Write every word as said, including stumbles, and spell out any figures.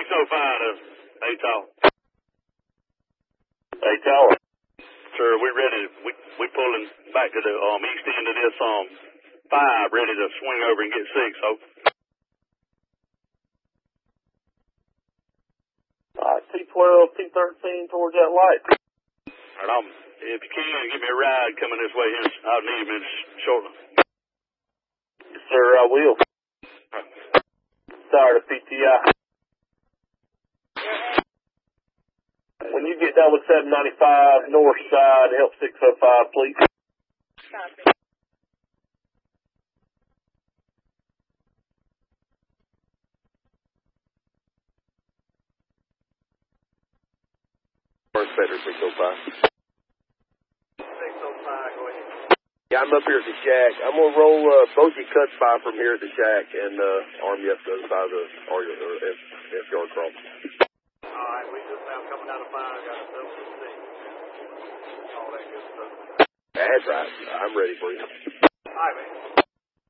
six oh five to A Tower. A Tower. Sir, we ready. We we pulling back to the um east end of this um five, ready to swing over and get six. So. All right, T twelve, T thirteen towards that light. All right, I'm, if you can, give me a ride coming this way here. I'll need you shortly. Yes, sir, I will. Sorry to P T I. When you get down with seven ninety-five north side, help six oh five, please. Copy. First better, six oh five. six oh five, go ahead. Yeah, I'm up here at the shack. I'm going to roll uh, Bogey cuts by from here at the shack and uh, arm you up to the other side of the or, or F, F yard cross. All right, we just now coming out of fire, got a double six. All that good stuff. That's right. I'm ready for you. All right, man.